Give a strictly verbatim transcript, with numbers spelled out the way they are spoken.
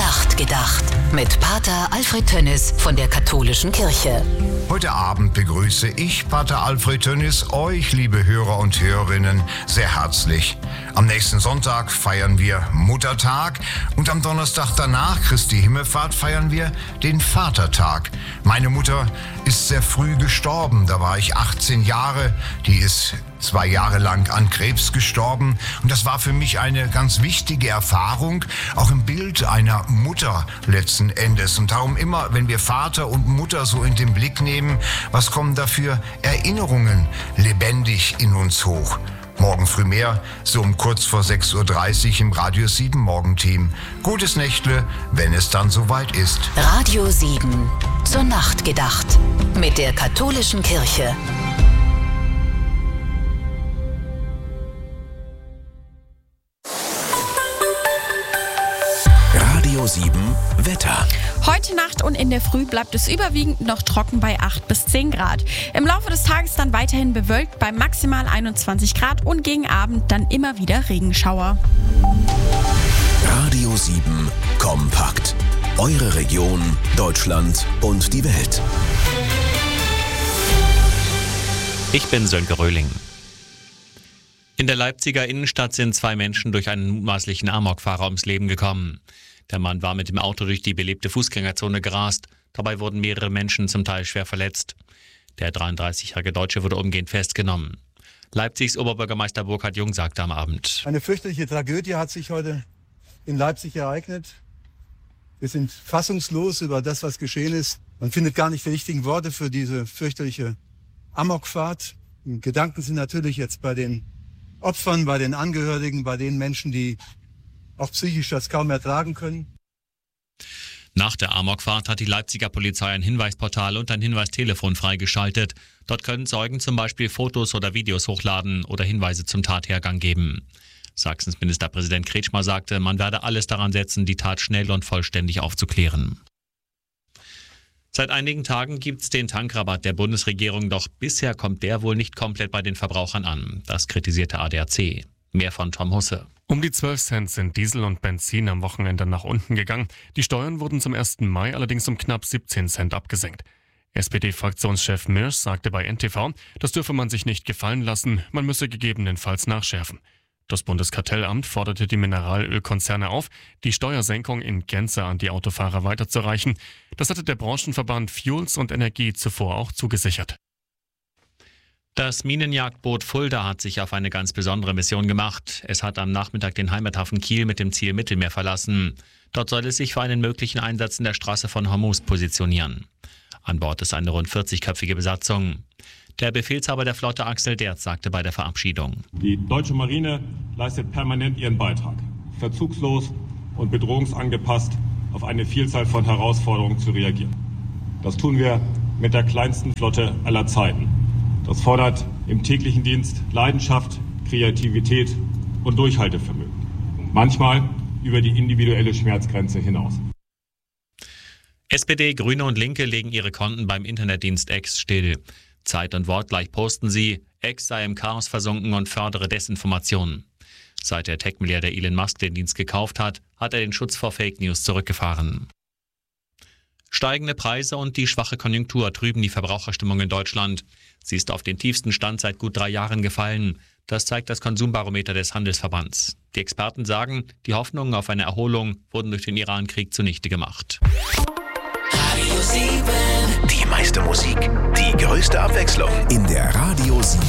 Nacht gedacht. Mit Pater Alfred Tönnis von der Katholischen Kirche. Heute Abend begrüße ich, Pater Alfred Tönnis, euch, liebe Hörer und Hörerinnen, sehr herzlich. Am nächsten Sonntag feiern wir Muttertag und am Donnerstag danach, Christi Himmelfahrt, feiern wir den Vatertag. Meine Mutter ist sehr früh gestorben, da war ich achtzehn Jahre, die ist zwei Jahre lang an Krebs gestorben und das war für mich eine ganz wichtige Erfahrung, auch im Bild einer Mutter letzten Endes. Und darum immer, wenn wir Vater und Mutter so in den Blick nehmen, was kommen da für Erinnerungen lebendig in uns hoch? Morgen früh mehr, so um kurz vor sechs Uhr dreißig im Radio sieben Morgenteam. Gutes Nächtle, wenn es dann soweit ist. Radio sieben, zur Nacht gedacht. Mit der Katholischen Kirche. Radio sieben Wetter. Heute Nacht und in der Früh bleibt es überwiegend noch trocken bei acht bis zehn Grad. Im Laufe des Tages dann weiterhin bewölkt bei maximal einundzwanzig Grad und gegen Abend dann immer wieder Regenschauer. Radio sieben kompakt. Eure Region, Deutschland und die Welt. Ich bin Sönke Röhling. In der Leipziger Innenstadt sind zwei Menschen durch einen mutmaßlichen Amokfahrer ums Leben gekommen. Der Mann war mit dem Auto durch die belebte Fußgängerzone gerast. Dabei wurden mehrere Menschen zum Teil schwer verletzt. Der dreiunddreißigjährige Deutsche wurde umgehend festgenommen. Leipzigs Oberbürgermeister Burkhard Jung sagte am Abend: Eine fürchterliche Tragödie hat sich heute in Leipzig ereignet. Wir sind fassungslos über das, was geschehen ist. Man findet gar nicht die richtigen Worte für diese fürchterliche Amokfahrt. Die Gedanken sind natürlich jetzt bei den Opfern, bei den Angehörigen, bei den Menschen, die auch psychisch das kaum ertragen können. Nach der Amokfahrt hat die Leipziger Polizei ein Hinweisportal und ein Hinweistelefon freigeschaltet. Dort können Zeugen zum Beispiel Fotos oder Videos hochladen oder Hinweise zum Tathergang geben. Sachsens Ministerpräsident Kretschmer sagte, man werde alles daran setzen, die Tat schnell und vollständig aufzuklären. Seit einigen Tagen gibt es den Tankrabatt der Bundesregierung, doch bisher kommt der wohl nicht komplett bei den Verbrauchern an. Das kritisierte A D A C. Mehr von Tom Husse. Um die zwölf Cent sind Diesel und Benzin am Wochenende nach unten gegangen. Die Steuern wurden zum ersten Mai allerdings um knapp siebzehn Cent abgesenkt. S P D-Fraktionschef Mirsch sagte bei N T V, das dürfe man sich nicht gefallen lassen, man müsse gegebenenfalls nachschärfen. Das Bundeskartellamt forderte die Mineralölkonzerne auf, die Steuersenkung in Gänze an die Autofahrer weiterzureichen. Das hatte der Branchenverband Fuels und Energie zuvor auch zugesichert. Das Minenjagdboot Fulda hat sich auf eine ganz besondere Mission gemacht. Es hat am Nachmittag den Heimathafen Kiel mit dem Ziel Mittelmeer verlassen. Dort soll es sich für einen möglichen Einsatz in der Straße von Hormuz positionieren. An Bord ist eine rund vierzigköpfige Besatzung. Der Befehlshaber der Flotte Axel Derz sagte bei der Verabschiedung: Die deutsche Marine leistet permanent ihren Beitrag, verzugslos und bedrohungsangepasst auf eine Vielzahl von Herausforderungen zu reagieren. Das tun wir mit der kleinsten Flotte aller Zeiten. Das fordert im täglichen Dienst Leidenschaft, Kreativität und Durchhaltevermögen. Manchmal über die individuelle Schmerzgrenze hinaus. S P D, Grüne und Linke legen ihre Konten beim Internetdienst X still. Zeit und Wort gleich posten sie, X sei im Chaos versunken und fördere Desinformation. Seit der Tech-Milliardär Elon Musk den Dienst gekauft hat, hat er den Schutz vor Fake News zurückgefahren. Steigende Preise und die schwache Konjunktur trüben die Verbraucherstimmung in Deutschland. Sie ist auf den tiefsten Stand seit gut drei Jahren gefallen. Das zeigt das Konsumbarometer des Handelsverbands. Die Experten sagen, die Hoffnungen auf eine Erholung wurden durch den Iran-Krieg zunichte gemacht. Die meiste Musik, die größte Abwechslung in der Radio sieben